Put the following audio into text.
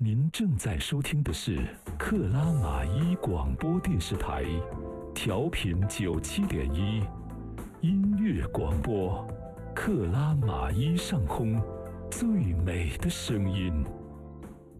您正在收听的是克拉玛依广播电视台，调频97.1，音乐广播，克拉玛依上空最美的声音。